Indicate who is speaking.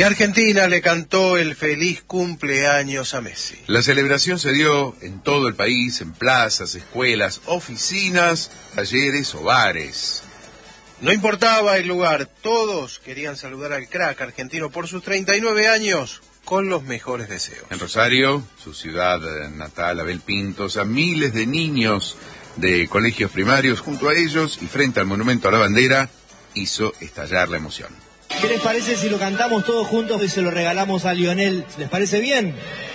Speaker 1: Y Argentina le cantó el feliz cumpleaños a Messi.
Speaker 2: La celebración se dio en todo el país, en plazas, escuelas, oficinas, talleres o bares.
Speaker 1: No importaba el lugar, todos querían saludar al crack argentino por sus 39 años con los mejores deseos.
Speaker 2: En Rosario, su ciudad natal, Abel Pintos, a miles de niños de colegios primarios junto a ellos y frente al monumento a la bandera, hizo estallar la emoción.
Speaker 3: ¿Qué les parece si lo cantamos todos juntos y se lo regalamos a Lionel? ¿Les parece bien?